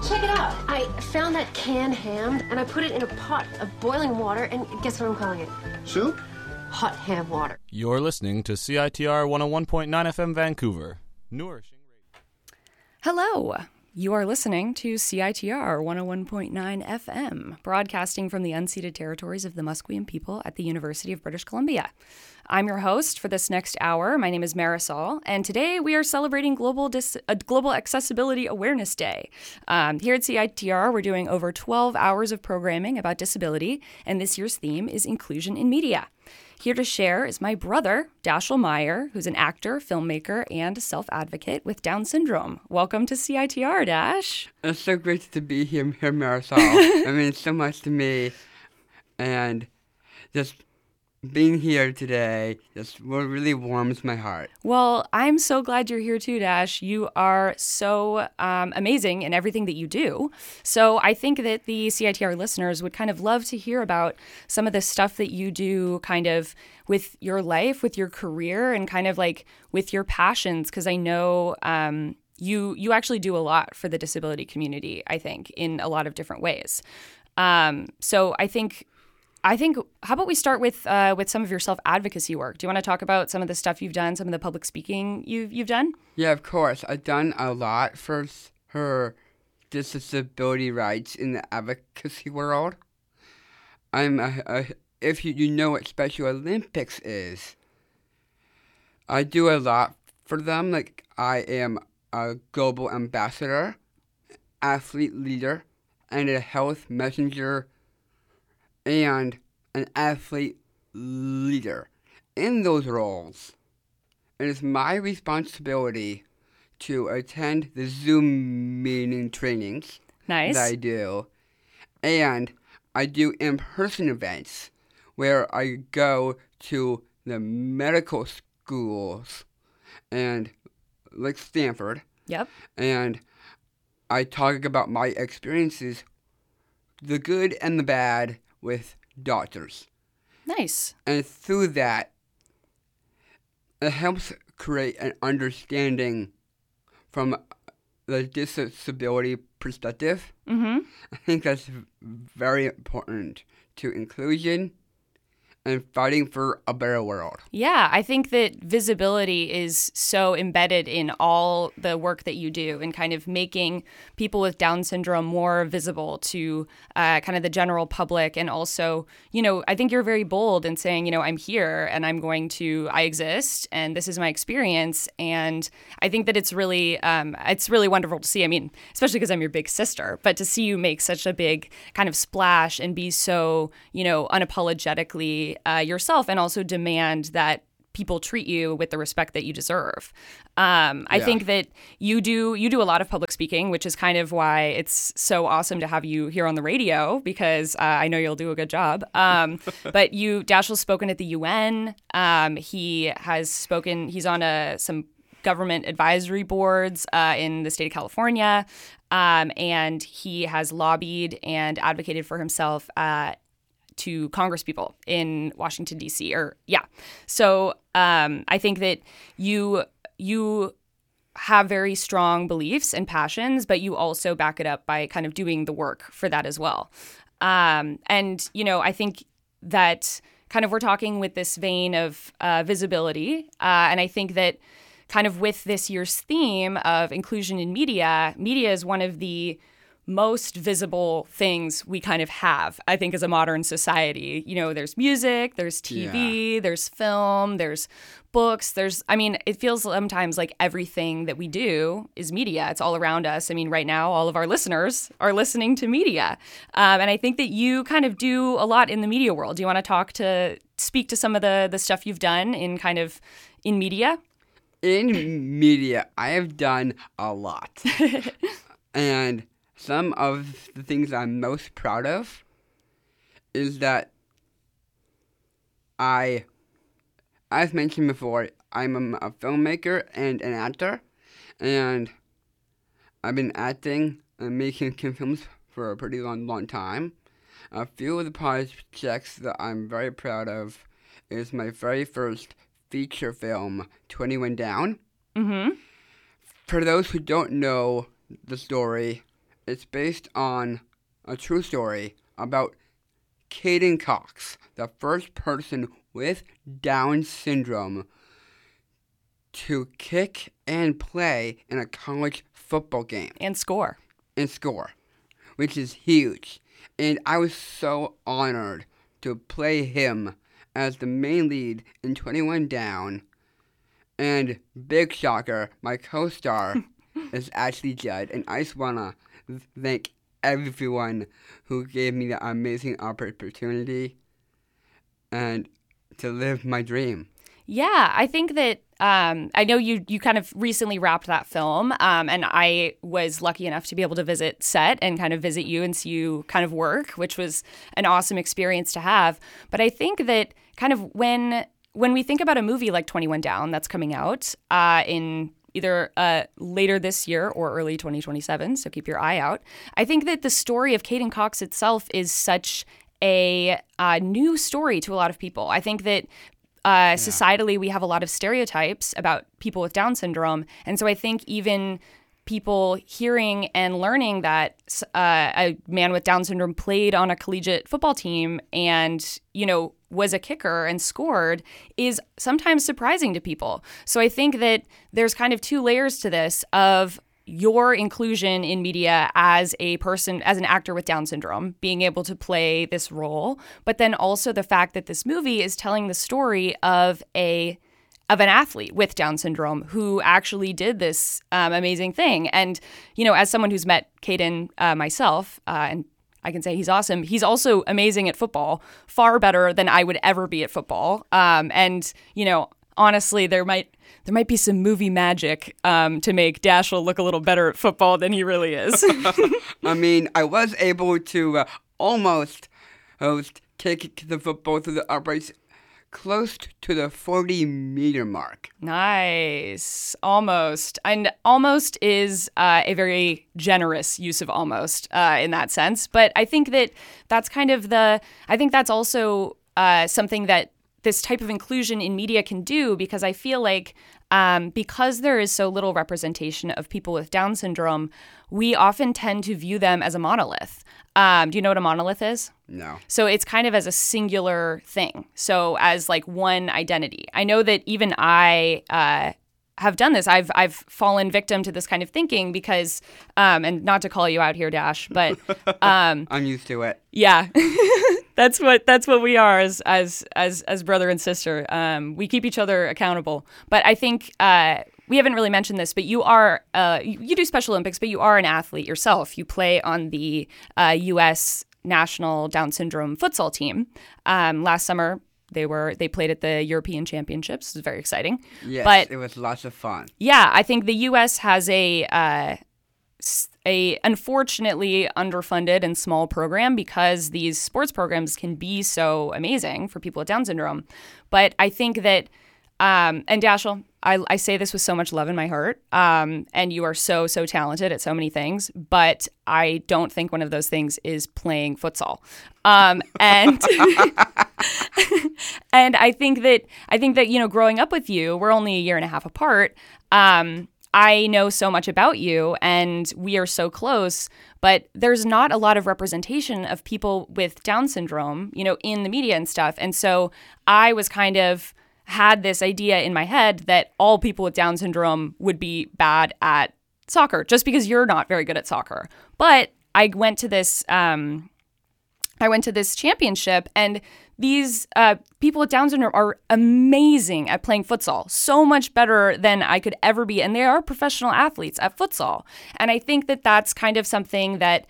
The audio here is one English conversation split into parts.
Check it out. I found that canned ham, and I put it in a pot of boiling water, and guess what I'm calling it? Soup? Hot ham water. You're listening to CITR 101.9 FM Vancouver. Nourishing Radio. Hello. You are listening to CITR 101.9 FM, broadcasting from the unceded territories of the Musqueam people at the University of British Columbia. I'm your host for this next hour. My name is Marisol, and today we are celebrating Global Accessibility Awareness Day. Here at CITR, we're doing over 12 hours of programming about disability, and this year's theme is inclusion in media. Here to share is my brother, Dashiell Meyer, who's an actor, filmmaker, and self-advocate with Down syndrome. Welcome to CITR, Dash. It's so great to be here Marisol. It means so much to me, and just being here today just really warms my heart. Well, I'm so glad you're here too, Dash. You are so amazing in everything that you do. So I think that the CITR listeners would kind of love to hear about some of the stuff that you do kind of with your life, with your career, and kind of like with your passions, because I know you actually do a lot for the disability community, I think, in a lot of different ways. So I think, how about we start with some of your self-advocacy work? Do you want to talk about some of the stuff you've done, some of the public speaking you've done? Yeah, of course. I've done a lot for her disability rights in the advocacy world. If you know what Special Olympics is, I do a lot for them. Like, I am a global ambassador, athlete leader, and a health messenger, and an athlete leader. In those roles, it is my responsibility to attend the Zoom meeting trainings Nice. that I do, and I do in-person events where I go to the medical schools, and like Stanford, Yep. and I talk about my experiences, the good and the bad, with doctors. Nice. And through that, it helps create an understanding from the disability perspective. Mm-hmm. I think that's very important to inclusion and fighting for a better world. Yeah, I think that visibility is so embedded in all the work that you do and kind of making people with Down syndrome more visible to kind of the general public. And also, I think you're very bold in saying, I'm here and I exist and this is my experience. And I think that it's really wonderful to see. I mean, especially because I'm your big sister, but to see you make such a big kind of splash and be so, unapologetically yourself, and also demand that people treat you with the respect that you deserve. I think that you do a lot of public speaking, which is kind of why it's so awesome to have you here on the radio, because I know you'll do a good job. But Dashiell's spoken at the UN. He has spoken. He's on some government advisory boards in the state of California, and he has lobbied and advocated for himself to congresspeople in Washington, D.C. So I think that you have very strong beliefs and passions, but you also back it up by kind of doing the work for that as well. I think that kind of we're talking with this vein of visibility, and I think that kind of with this year's theme of inclusion in media is one of the most visible things we kind of have, I think, as a modern society. There's music, there's TV, there's film, there's books, it feels sometimes like everything that we do is media. It's all around us. I mean, right now, all of our listeners are listening to media. And I think that you kind of do a lot in the media world. Do you want to speak to some of the stuff you've done in media? In media, I have done a lot. And some of the things I'm most proud of is that as mentioned before, I'm a filmmaker and an actor, and I've been acting and making films for a pretty long time. A few of the projects that I'm very proud of is my very first feature film, 21 Down. Mm-hmm. For those who don't know the story, It's based on a true story about Caden Cox, the first person with Down syndrome to kick and play in a college football game. And score. And score, which is huge. And I was so honored to play him as the main lead in 21 Down. And big shocker, my co-star is Ashley Judd. And I just want to thank everyone who gave me the amazing opportunity and to live my dream. Yeah, I think that I know you kind of recently wrapped that film, and I was lucky enough to be able to visit set and kind of visit you and see you kind of work, which was an awesome experience to have. But I think that kind of when we think about a movie like 21 Down that's coming out in either later this year or early 2027, so keep your eye out, I think that the story of Caden Cox itself is such a new story to a lot of people. I think that societally, we have a lot of stereotypes about people with Down syndrome. And so I think even people hearing and learning that a man with Down syndrome played on a collegiate football team and, was a kicker and scored is sometimes surprising to people. So I think that there's kind of two layers to this of your inclusion in media as a person, as an actor with Down syndrome, being able to play this role, but then also the fact that this movie is telling the story of an athlete with Down syndrome who actually did this amazing thing. And, as someone who's met Caden myself, and I can say he's awesome, he's also amazing at football, far better than I would ever be at football. Honestly, there might be some movie magic to make Dashiell look a little better at football than he really is. I mean, I was able to almost take the football through the uprights close to the 40-meter mark. Nice. Almost. And almost is a very generous use of almost in that sense. But I think that's kind of I think that's also something that this type of inclusion in media can do, because I feel like because there is so little representation of people with Down syndrome, we often tend to view them as a monolith. Do you know what a monolith is? No. So it's kind of as a singular thing. So as like one identity. I know that even I have done this. I've fallen victim to this kind of thinking because, and not to call you out here, Dash, but I'm used to it. Yeah. That's what we are as brother and sister. We keep each other accountable. But I think we haven't really mentioned this, but you are you do Special Olympics, but you are an athlete yourself. You play on the U.S. National Down Syndrome futsal team. Last summer, they played at the European Championships. It was very exciting. Yes, but, it was lots of fun. Yeah, I think the U.S. has a unfortunately underfunded and small program because these sports programs can be so amazing for people with Down syndrome. But I think that, and Dashiell, I say this with so much love in my heart, and you are so talented at so many things, but I don't think one of those things is playing futsal. And and I think that growing up with you, we're only a year and a half apart. I know so much about you and we are so close, but there's not a lot of representation of people with Down syndrome, in the media and stuff. And so I was kind of had this idea in my head that all people with Down syndrome would be bad at soccer just because you're not very good at soccer. But I went to this championship, and these people with Down syndrome are amazing at playing futsal, so much better than I could ever be. And they are professional athletes at futsal. And I think that that's kind of something that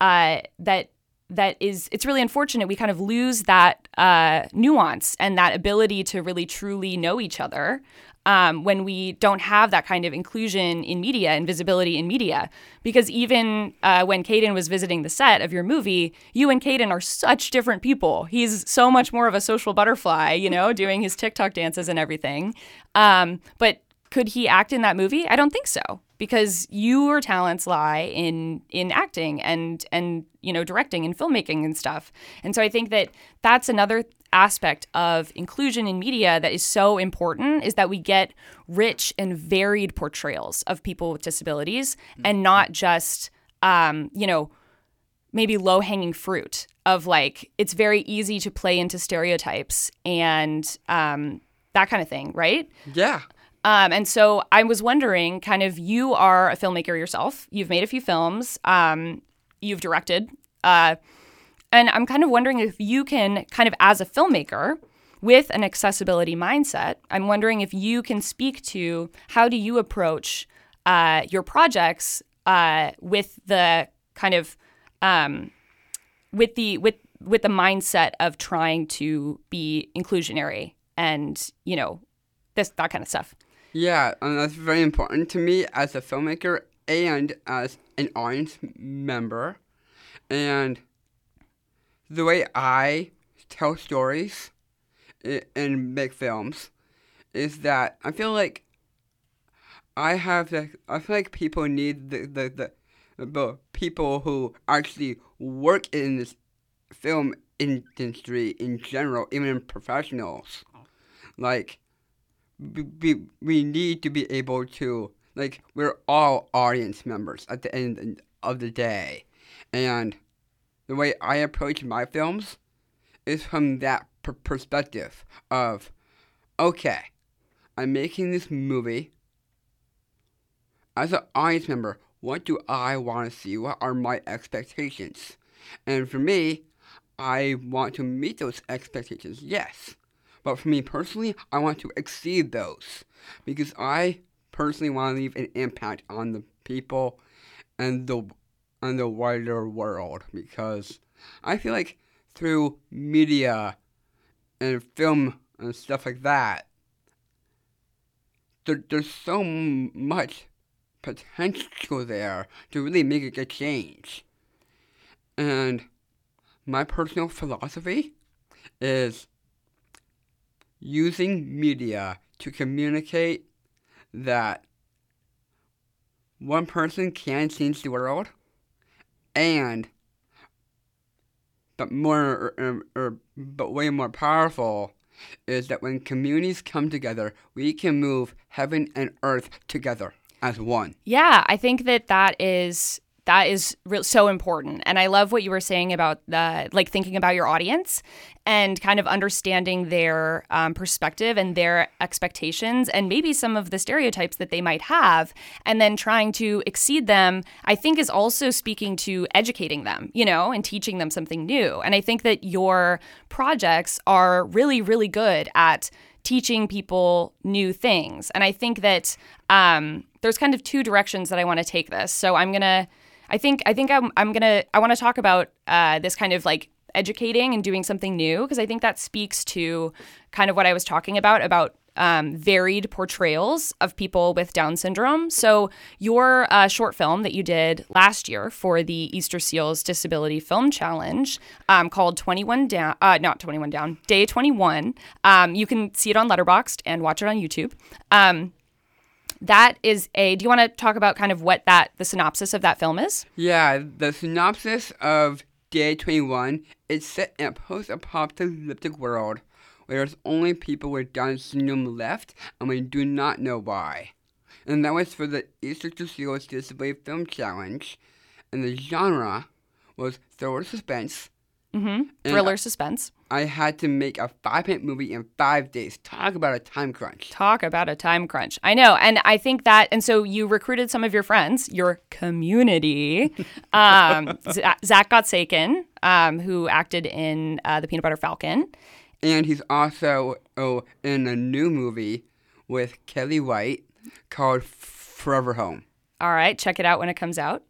it's really unfortunate. We kind of lose that nuance and that ability to really truly know each other when we don't have that kind of inclusion in media and visibility in media. Because even when Caden was visiting the set of your movie, you and Caden are such different people. He's so much more of a social butterfly, doing his TikTok dances and everything. But could he act in that movie? I don't think so, because your talents lie in acting and directing and filmmaking and stuff. And so I think that that's another aspect of inclusion in media that is so important, is that we get rich and varied portrayals of people with disabilities and not just maybe low-hanging fruit of like, it's very easy to play into stereotypes and that kind of thing, right? Yeah. And so I was wondering, kind of, you are a filmmaker yourself. You've made a few films. You've directed. And I'm kind of wondering if you can kind of, as a filmmaker with an accessibility mindset, I'm wondering if you can speak to how do you approach your projects with the kind of with the mindset of trying to be inclusionary and that kind of stuff. Yeah, and that's very important to me as a filmmaker and as an audience member. And the way I tell stories and make films is that I feel like people need the people who actually work in this film industry in general, even professionals. Like, we need to be able to, like, we're all audience members at the end of the day. And the way I approach my films is from that perspective of, okay, I'm making this movie. As an audience member, what do I want to see? What are my expectations? And for me, I want to meet those expectations, yes. But for me personally, I want to exceed those. Because I personally want to leave an impact on the people and the wider world. Because I feel like through media and film and stuff like that, there's so much potential there to really make a good change. And my personal philosophy is using media to communicate that one person can change the world, but way more powerful is that when communities come together, we can move heaven and earth together as one. Yeah, I think that is so important. And I love what you were saying about thinking about your audience and kind of understanding their perspective and their expectations and maybe some of the stereotypes that they might have, and then trying to exceed them, I think is also speaking to educating them, and teaching them something new. And I think that your projects are really, really good at teaching people new things. And I think that there's kind of two directions that I want to take this. So I want to talk about this kind of like educating and doing something new, because I think that speaks to kind of what I was talking about varied portrayals of people with Down syndrome. So your short film that you did last year for the Easter Seals Disability Film Challenge called Day 21. You can see it on Letterboxd and watch it on YouTube. Do you want to talk about kind of what the synopsis of that film is? Yeah, the synopsis of Day 21 is set in a post-apocalyptic world where there's only people with Down syndrome left, and we do not know why. And that was for the Easter Seals Disability Film Challenge, and the genre was thriller suspense. Mm-hmm. Thriller suspense. I had to make a 5-minute movie in 5 days. Talk about a time crunch. I know. And I think that, and so you recruited some of your friends, your community, Zach Gottsaken, who acted in The Peanut Butter Falcon. And he's also in a new movie with Kelly White called Forever Home. All right. Check it out when it comes out.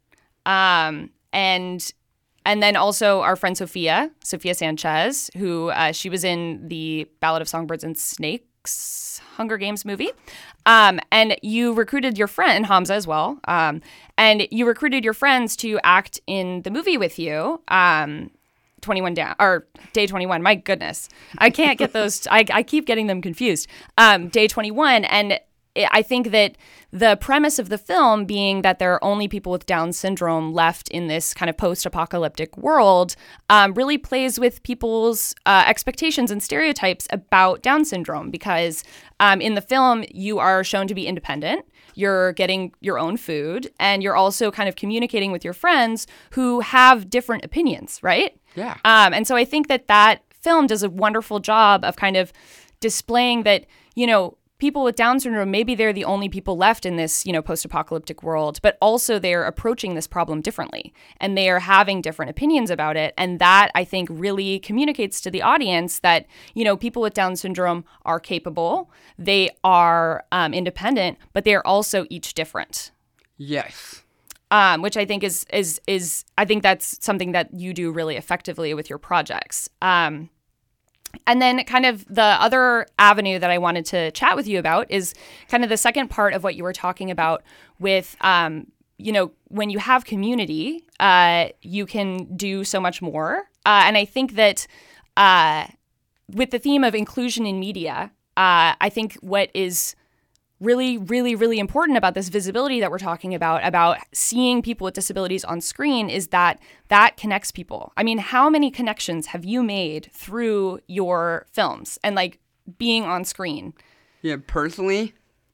And then also our friend Sophia Sanchez, who she was in the Ballad of Songbirds and Snakes Hunger Games movie. And you recruited your friend, Hamza as well, and you recruited your friends to act in the movie with you, 21 Down, or Day 21. My goodness. I can't get those. I keep getting them confused. Day 21. And I think that the premise of the film being that there are only people with Down syndrome left in this kind of post-apocalyptic world really plays with people's expectations and stereotypes about Down syndrome, because in the film, you are shown to be independent. You're getting your own food, and you're also kind of communicating with your friends who have different opinions, right? Yeah. And so I think that film does a wonderful job of kind of displaying that, people with Down syndrome, maybe they're the only people left in this, post-apocalyptic world, but also they're approaching this problem differently, and they are having different opinions about it. And that, I think, really communicates to the audience that, people with Down syndrome are capable, they are independent, but they are also each different. Yes. Which I think is I think that's something that you do really effectively with your projects. And then kind of the other avenue that I wanted to chat with you about is kind of the second part of what you were talking about with, when you have community, you can do so much more. And I think that with the theme of inclusion in media, I think what is really, really, really important about this visibility that we're talking about seeing people with disabilities on screen is that connects people. I mean, how many connections have you made through your films and like being on screen? Yeah, personally,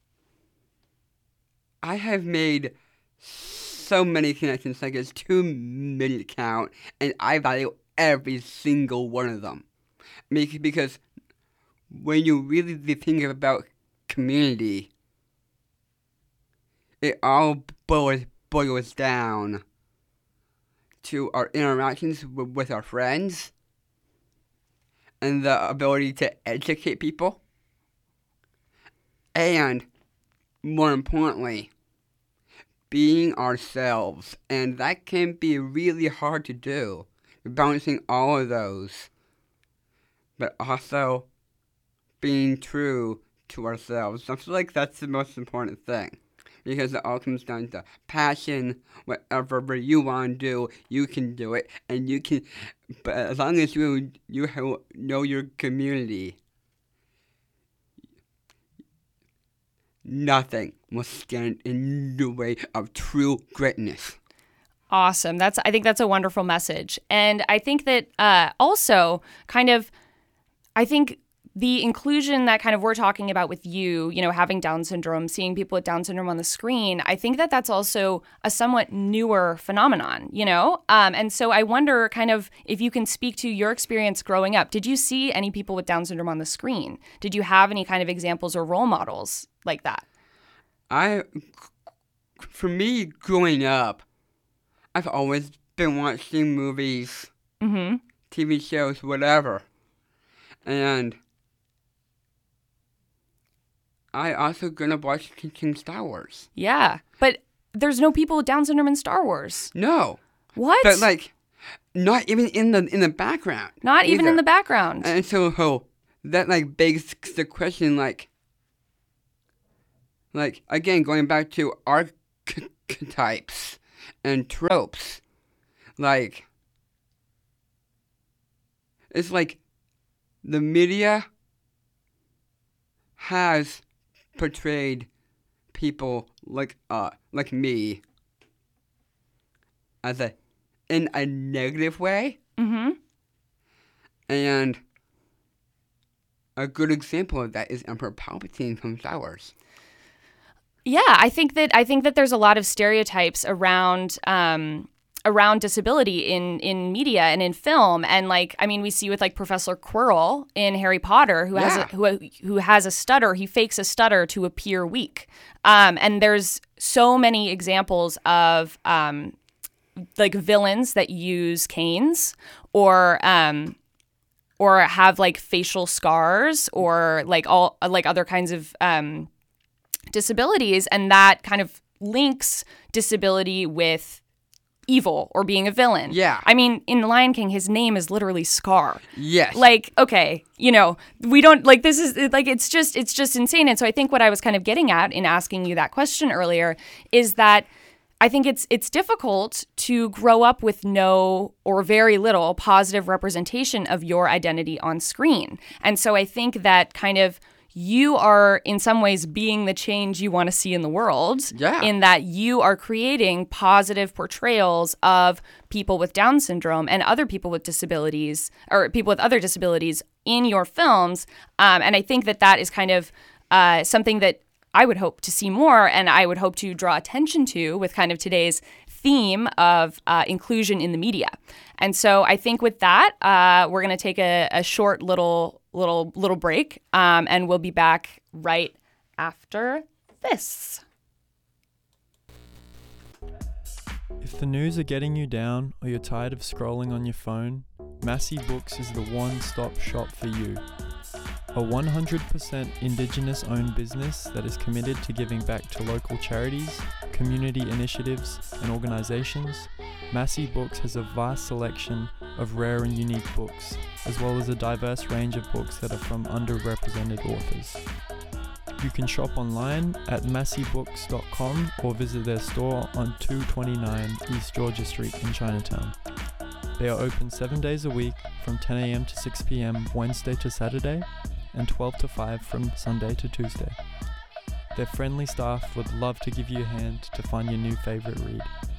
I have made so many connections, like it's too many to count, and I value every single one of them. Because when you really think about community, it all boils down to our interactions with our friends and the ability to educate people. And, more importantly, being ourselves. And that can be really hard to do, balancing all of those, but also being true to ourselves. I feel like that's the most important thing. Because it all comes down to passion. Whatever you want to do, you can do it, and you can. But as long as you know your community, nothing will stand in the way of true greatness. Awesome. I think that's a wonderful message, and I think that also kind of, I think. The inclusion that kind of we're talking about with you, having Down syndrome, seeing people with Down syndrome on the screen, I think that that's also a somewhat newer phenomenon, And so I wonder kind of if you can speak to your experience growing up. Did you see any people with Down syndrome on the screen? Did you have any kind of examples or role models like that? For me, growing up, I've always been watching movies, TV shows, whatever. And I also gonna watch King Star Wars. Yeah, but there's no people with Down syndrome in Star Wars. No. What? But not even in the background. Not either. Even in the background. And so that begs the question, again, going back to archetypes and tropes, it's like the media has portrayed people like me as in a negative way. Mm-hmm. And a good example of that is Emperor Palpatine from Star Wars. Yeah, I think that there's a lot of stereotypes around disability in media and in film, and we see with Professor Quirrell in Harry Potter who has a stutter. He fakes a stutter to appear weak, and there's so many examples of villains that use canes or have facial scars or all other kinds of disabilities, and that kind of links disability with evil or being a villain. Yeah. I mean, in Lion King, his name is literally Scar. Yes. Okay, we don't this is it's just insane. And so I think what I was kind of getting at in asking you that question earlier is that I think it's difficult to grow up with no or very little positive representation of your identity on screen. And so I think that kind of you are in some ways being the change you want to see in the world. Yeah. In that you are creating positive portrayals of people with Down syndrome and other people with disabilities, or people with other disabilities in your films. And I think that is kind of something that I would hope to see more, and I would hope to draw attention to with kind of today's theme of inclusion in the media. And so I think with that, we're going to take a short little break, and we'll be back right after this. If the news are getting you down or you're tired of scrolling on your phone, Massey Books is the one-stop shop for you. A 100% Indigenous-owned business that is committed to giving back to local charities, community initiatives, and organizations, Massey Books has a vast selection of rare and unique books, as well as a diverse range of books that are from underrepresented authors. You can shop online at masseybooks.com or visit their store on 229 East Georgia Street in Chinatown. They are open 7 days a week from 10 a.m. to 6 p.m. Wednesday to Saturday, and 12 to 5 from Sunday to Tuesday. Their friendly staff would love to give you a hand to find your new favorite read.